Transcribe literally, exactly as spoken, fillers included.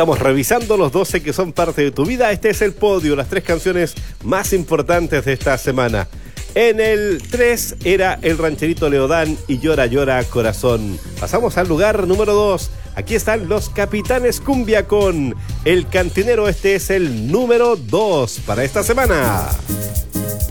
Estamos revisando los doce que son parte de tu vida. Este es el podio, las tres canciones más importantes de esta semana. En el tres era el rancherito Leodán y Llora Llora Corazón. Pasamos al lugar número dos. Aquí están los Capitanes Cumbia con El Cantinero. Este es el número dos para esta semana.